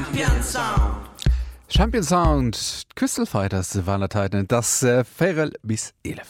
Champion Sound. Champion Sound, Crystal Fighters waren der das 4 bis 11.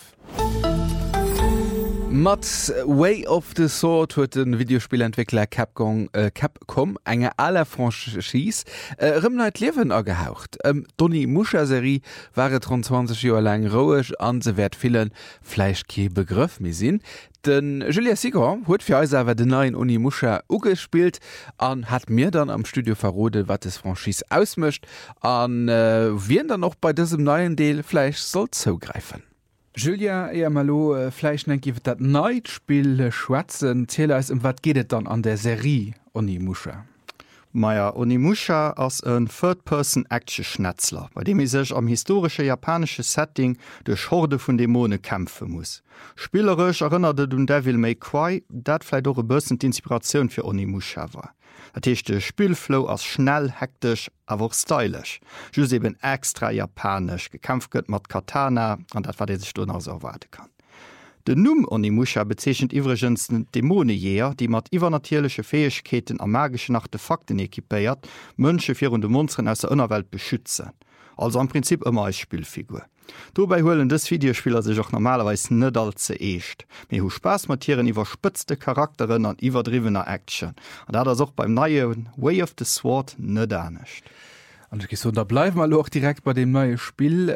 Mat Way of the Sword huet den Videospielentwickler Capcom enge aller Franchise Rëmneit Liwen agehaucht. Donny Muscher-Serie waret rund 20 Joer lang rouech an se werd villen Fleischke Begriff mi sinn. Den Julia Sigur huet fir eiserwer den neuen Uni Muscher ugespielt an hat mir dann am Studio verrode, wat es Franchise ausmëcht an wien dann noch bei diesem neuen Deel Fleisch soll zugreifen. Julia Malo Fleisch giwet dat Neidspiel schwatzen Zähler wat gehtt dann an der Serie Onimusha? Meier Onimusha ass een Third-Person-Action-Schnetzler, bei dem sech am historische japanische Setting duch Horde vun Dämone kämpfe muss. Spielerisch erinnerte du Devil May Cry, dat vielleicht auch bëssen d'Inspirationun fir Onimusha war. Dat hechte Spielflow ass schnell, hektisch, aber auch stylisch. Just eben extra japanisch, gekämpft gëtt mat Katana, an dat war de sech dunner so erwarte kann. Den Numm Onimusha bezeichnet iwregens den Dämonejeer, die mat iwwernatierliche Fähigkeiten am magischen Artefakten ekipéiert, Mënsche virun de Monstren aus der Innerwelt beschützen. Also am Prinzip immer als Spielfigur. Dobei holen des Videospieler sich auch normalerweise net als ze echt. Me hu Spaß matieren iwwer spitzte Charakteren an iwwerdrivener Action. Und da das auch beim neuen Way of the Sword net ernstcht. Und so, da bleib mal auch direkt bei dem neue Spiel.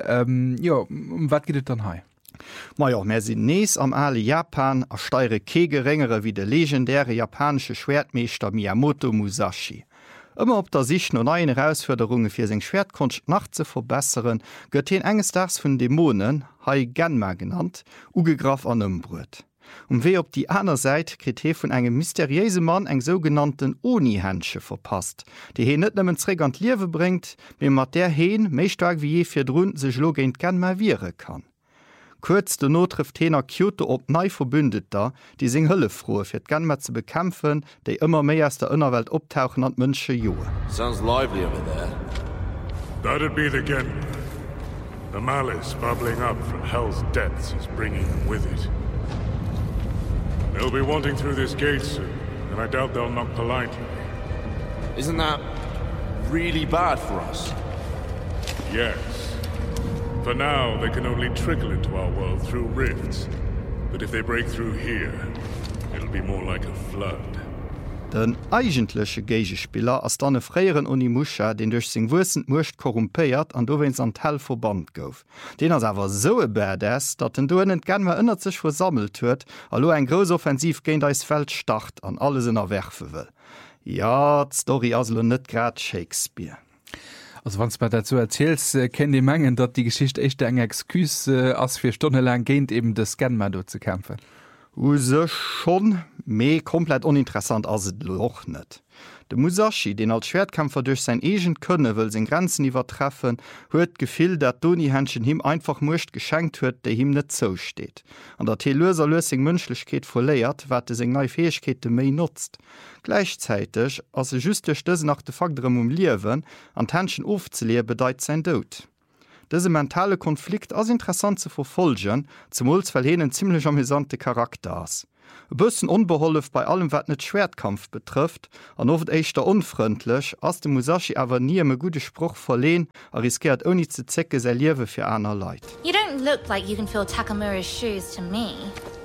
Wat geht dann hei? Maja, mehr sind nees am alle Japan a steire kegeringere wie der legendäre japanische Schwertmeister Miyamoto Musashi. Immer op der Sicht no neuen Herausforderungen fir seg Schwertkunst nach ze verbessern, gëtt en engestags vun Dämonen, hai Genma genannt, ugegraf an ëmbrut. Wéi op die aner Seite krit he vun engem mysteriöse Mann eng sogenannten Oni-Hänsche verpasst, die he net nëmmen zräg an Liewe bringt, me mat der heen méi stark wie je fir drun sech lo géint Genma wiere kann. Kurz de Not trifft Tener Kyoto op nei Verbündeter, die seg Hëlle froe fir Genma ze bekämpfen, déi immer méi aus der Innerwelt optauchen an Mënsche Joe. Sounds lively over there. That'd be the Genma. The malice bubbling up from hell's depths is bringing them with it. They'll be wanting through this gate soon, and I doubt they'll knock politely. Isn't that really bad for us? Yes. For now, they can only trickle into our world through rifts. But if they break through here, it'll be more like a flood. Den eigentliche Geigespieler ass dann e fréieren Onimusha, den duch seg wussend Mucht korrumpéiert an dowenns an Tell verband gouf. Den ass awer so e badass, dat den Doen Genma ënnert sech versammelt huet, allo eng gros Offensiv géint eis Feld start an alles ënner werfe will. Ja, d'Story aslo net grad Shakespeare. Also wann du dazu erzählst, kennen die Mengen, dass die Geschichte echt eng Exkus als 4 Stunden lang geht, eben das Genma zu kämpfen. Use schon méi komplett uninteressant as et loch net. De Musashi, den als Schwertkämpfer durch sein egent Kënne will seg Grenzen iwwertreffen, huet gefil, dat Donihändchen him einfach mucht geschenkt huet, déi him net zo steht. An der Telöser lösig Mënschlichkeet verléiert, wat de seg neii Fähigkeete méi nutzt. Gleichzeitig as se just durch dëse nach de Faktorem Liewen an d'Händchen ofzelee bedeit sein Dod. Dese mentale Konflikt as interessant zu verfolgen, zum Mols verlehnen ziemlich amüsante Charakter ass. E bëssen unbeholf bei allem wat net Schwertkampf betrifft, an oft eichter unfreundlich, ass de Musashi awer nie me gute Spruch verlehen, riskiert oni ze zecke se Liewe fir aner Leid. You don't look like you can fill Takamura's shoes to me.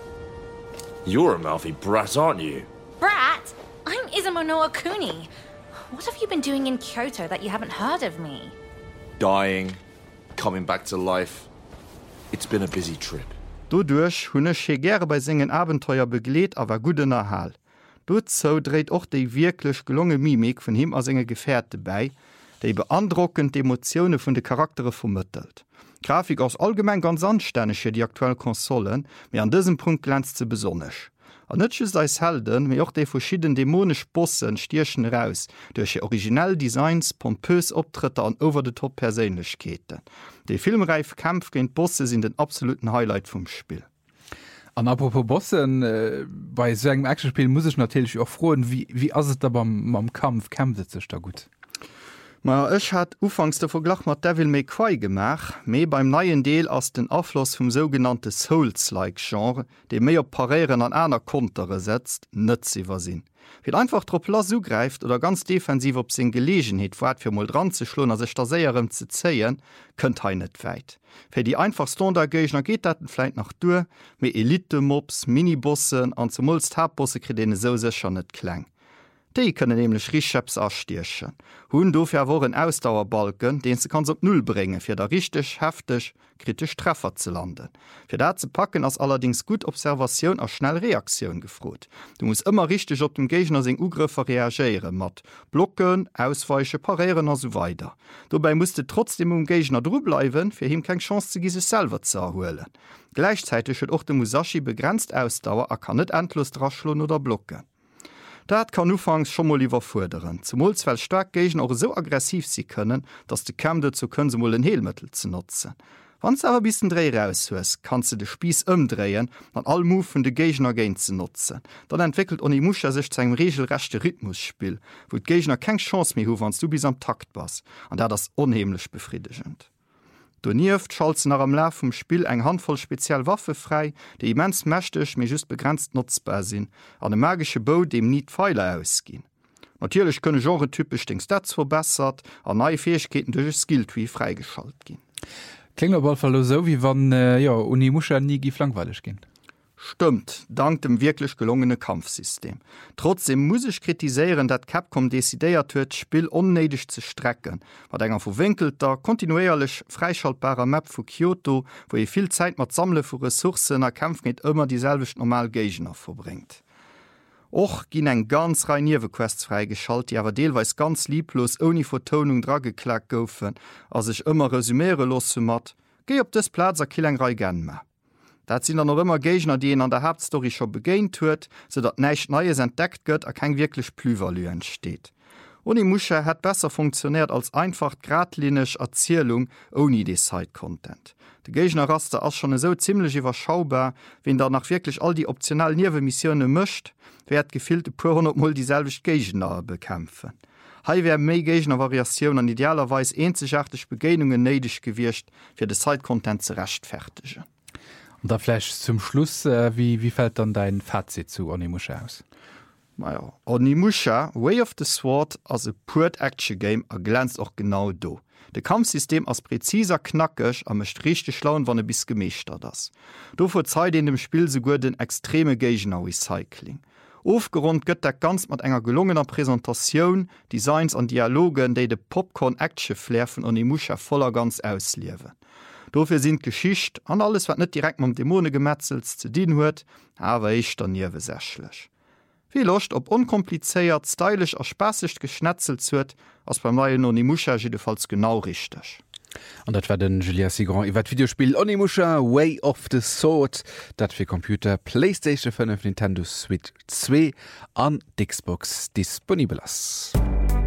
You're a mouthy brat, aren't you? Brat? I'm Izumo no Akuni. What have you been doing in Kyoto that you haven't heard of me? Dying, coming back to life. It's been a busy trip. Dodurch hunnech gere bei sengen Abenteuer begleet awer gudener Hal. Dozo dreht och déi wirklich gelunge Mimik vun him as enge Gefährte bei, déi beandruckend Emotionune vun de Charaktere vermëttelt. Grafik aus allgemein ganz anstännege die aktuelle Konsolen, mir an diesem Punkt glänzt ze besonnech. An nëtches eis Helden méi och déi verschieden dämonisch Bossen stierchen raus, durch je originell Designs, pompös Optritte an over-the-top Persönlichkeiten. De filmreif Kampf géint Bosse sind den absoluten Highlight vom Spiel. An apropos Bossen, bei so einem Actionspiel muss ich natürlich auch frohen, wie ass es da beim Kampf kämpft sech da gut? Ma ech hat ufangs der Verglach mat Devil May Cry gemach, méi beim neien Deel ass den Afloss vum sogenannte Souls-like-Genre, de méi op Parieren an einer Kontere setzt, nëtziwer sinn. Wie einfach trop la zugreift oder ganz defensiv op sinn Gelegenheet wat fir mal dran ze schlun as sech der Säierem ze zeien, kënnt ha net weit. Fir die einfach Standardgeichner geht datten fleit nach du, méi Elite-Mops, Minibossen an zum mulst Herbosse kredene so secher net kleng. Dei kënne nämlich Richeps astierchen. Hunn dofir woren Ausdauerbalken, den ze kanns op Null bringe, fir der richtig, heftig, kritisch Treffer ze landen. Fir dat ze packen ass allerdings gut Observatioun a schnell Reaktionun gefrot. Du musst immer richtig op dem Gegner seg Ugriffer reagieren, mat Blocken, Ausweiche, Parieren as so weiter. Dobei musste trotzdem Gegner drubleiwen, fir him keng Chance ze gise selber ze erhoelen. Gleichzeitig huet och de Musashi begrenzt Ausdauer, kann net endlos draschlun oder blocken. Dat kann ufangs schon mal lieber forderen. Zum Mulzfeld stark Gegner auch so aggressiv sie können, dass die Kämpfe zu können sie mal ein Heilmittel zu nutzen. Wenn du aber ein bisschen Dreh raushörst, kannst du den Spieß umdrehen und alle Move von den Gegner gehen zu nutzen. Dann entwickelt Onimusha sich zu einem regelrechten Rhythmusspiel, wo die Gegner keine Chance mehr haben, wenn du bis am Takt bist. Und das ist unheimlich befriedigend. Donieft schalzen nach am Lauf vom Spiel eng Handvoll speziell Waffe frei, die immens mächtig mir just begrenzt nutzbar sind, an dem magische Boot dem nie Pfeile ausgehen. Natürlich können genretypisch den Stats verbessert, an neue Fähigkeiten durch Skilltree freigeschaltet gehen. Klingt aber so, wie wenn Onimusha nie langweilig gehen. Stimmt, dank dem wirklich gelungene Kampfsystem. Trotzdem muss ich kritisieren, dass Capcom desideiert huet, Spiel unnötig zu strecken, wat enger verwinkelter, kontinuierlich freischaltbarer Map vu Kyoto, wo ihr viel Zeit mat Sammle vu Ressourcen er Kampf nicht immer dieselbig normal Gegner verbringt. Och ginn eng ganz rein Niewequests freigeschaltet, die awer deelweis ganz lieblos ohne Vertonung drageklagt goufen, as ich immer resümiere losse mat, geh op des Platz kill eng Rei gern mehr. Dat sind noch immer Gegner, die an der Hauptstory schon begéint huet, so dat neicht Neues entdeckt gëtt a kein wirklich Plüvalue entsteht. Onimusha hat besser funktioniert als einfach gradlinisch Erzählung ohne die Side-Content. De Gegnerraster ass schon so ziemlich überschaubar, wenn danach wirklich all die optionalen Niewemissionen mischt, werd gefehlte pur 100 dieselbig Gegner bekämpfen. Hei wär méi Gegner Variationen an idealerweise einzigartig Begegnungen neidig gewircht, fir de Side-Content zu rechtfertigen. Und da vielleicht zum Schluss, wie fällt dann dein Fazit zu Onimusha aus? Naja, Onimusha, Way of the Sword, as a purt Action Game, glänzt auch genau do. De Kampfsystem as präziser knackig, am mecht richtig schlauen, wann bis gemischter das. Do verzeiht in dem Spiel sogar den extreme Gegner Recycling. Aufgerund gëtt der ganz mat enger gelungener Präsentation, Designs an Dialogen, déi de Popcorn-Action-Flair von Onimusha voller ganz ausliewen. Dofir sind Geschicht an alles wat net direkt am Dämone gemetzelt ze dienen huet, awer ich dann niewe sechlech. Wie locht op unkompliceéiert, stylisch a spaßig geschnetzelt huet, ass beim neuen Onimusha jedefalls genau richtig. Und dat war den Julia Sigron iwwer Videospiel Onimusha Way of the Sword, dat fir Computer PlayStation 5, Nintendo Switch 2 an Xbox disponibel ass.